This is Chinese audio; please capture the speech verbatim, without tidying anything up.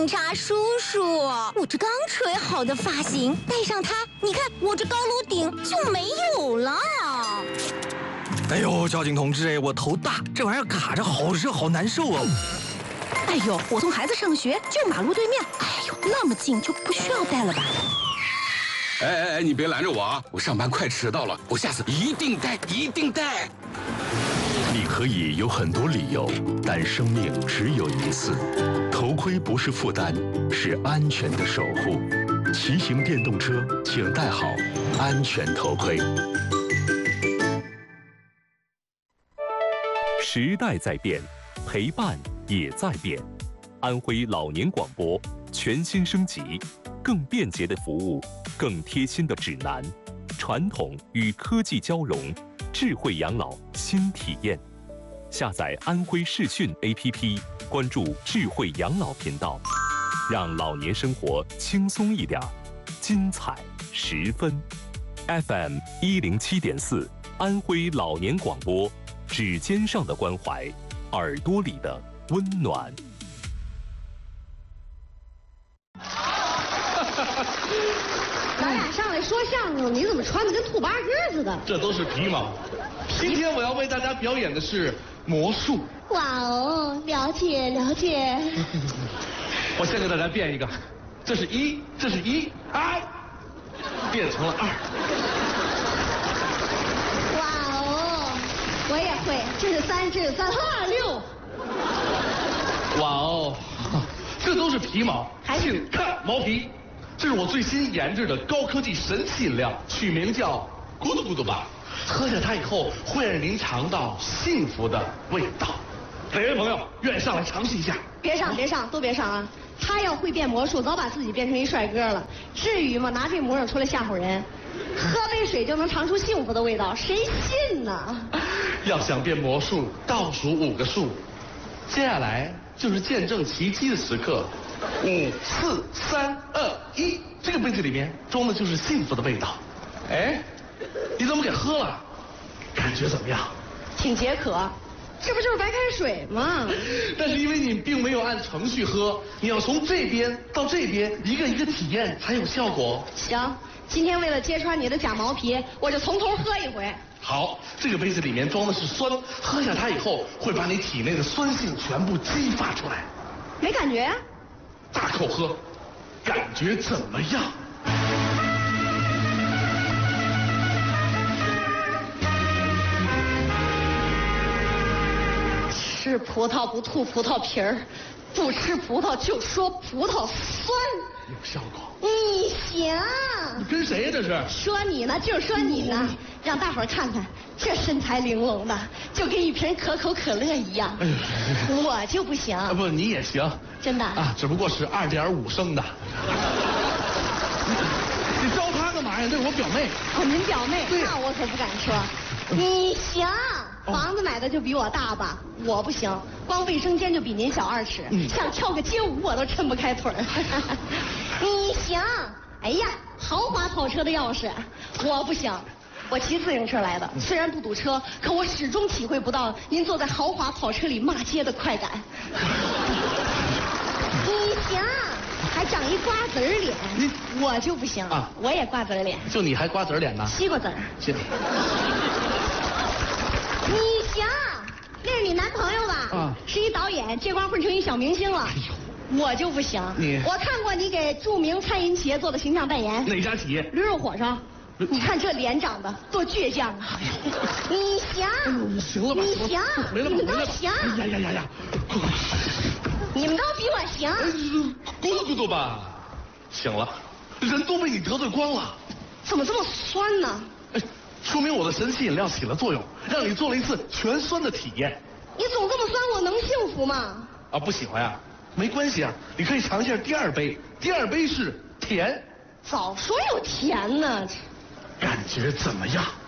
警察叔叔，我这刚吹好的发型，戴上它，你看我这高颅顶就没有了。 哎呦，交警同志，我头大，这玩意儿卡着好热好难受啊！ 哎呦，我送孩子上学就马路对面，哎呦，那么近就不需要戴了吧？ 哎哎哎，你别拦着我啊！我上班快迟到了，我下次一定戴，一定戴。 你可以有很多理由，但生命只有一次。头盔不是负担，是安全的守护。骑行电动车，请戴好安全头盔。时代在变，陪伴也在变。安徽老年广播全新升级，更便捷的服务，更贴心的指南，传统与科技交融，智慧养老新体验。下载安徽视讯 A P P， 关注智慧养老频道，让老年生活轻松一点，精彩十分。F M 一零七点四，安徽老年广播，指尖上的关怀，耳朵里的温暖。 咱俩上来说相声，你怎么穿的跟兔八哥似的？ 这都是皮毛。今天我要为大家表演的是魔术。 哇哦，了解了解。 我先给大家变一个，这是一，这是一，哎，变成了二。 哇哦，我也会，这是三，这是三，二六。 哇哦，这都是皮毛，请看毛皮。这是我最新研制的高科技神奇饮料，取名叫咕嘟咕嘟吧。喝下它以后，会让您尝到幸福的味道。哪位朋友愿意上来尝试一下？ 别上，别上，都别上啊！他要会变魔术，早把自己变成一帅哥了。至于吗？拿这模样出来吓唬人，喝杯水就能尝出幸福的味道，谁信呢？ 要想变魔术，倒数五个数，接下来就是见证奇迹的时刻。五、四、三、二、一，这个杯子里面装的就是幸福的味道。哎，你怎么给喝了？感觉怎么样？ 挺解渴，这不就是白开水吗？ 但是因为你并没有按程序喝，你要从这边到这边一个一个体验才有效果。 行，今天为了揭穿你的假毛皮，我就从头喝一回。 好，这个杯子里面装的是酸，喝下它以后会把你体内的酸性全部激发出来。 没感觉？ 大口喝，感觉怎么样？ 吃葡萄不吐葡萄皮儿，不吃葡萄就说葡萄酸。 有效果。 你行。 你跟谁呀？这是？ 说你呢，就是说你呢，让大伙儿看看，这身材玲珑的，就跟一瓶可口可乐一样。哎呦，我就不行。啊， 不，你也行。 真的啊，只不过是二点五升的。你招她干嘛呀？这是我表妹。 哦，您表妹？ 对， 那我可不敢说。你行，房子买的就比我大吧？我不行，光卫生间就比您小二尺，嗯、想跳个街舞我都抻不开腿儿。你行，哎呀，豪华跑车的钥匙，我不行。我骑自行车来的，虽然不堵车，可我始终体会不到您坐在豪华跑车里骂街的快感。你行，还长一瓜子儿脸， 你我就不行啊！我也瓜子儿脸， 就你还瓜子儿脸呢？ 西瓜子儿。 行。 你行，那是你男朋友吧？啊，是一导演，这光混成一小明星了。哎呦，我就不行。 你我看过你给著名餐饮企业做的形象代言。 哪家企业？ 驴肉火烧。你看这脸长得多倔强啊！你行， 你行了吧？ 你行， 没了吧？ 你们都行。 呀呀呀呀！快快！ 你们都比我行。 咕嘟咕嘟吧，行了，人都被你得罪光了。 怎么这么酸呢？ 哎，说明我的神奇饮料起了作用，让你做了一次全酸的体验。 你总这么酸，我能幸福吗？ 啊，不喜欢呀？没关系啊，你可以尝一下第二杯，第二杯是甜。 早说有甜呢。 感觉怎么样？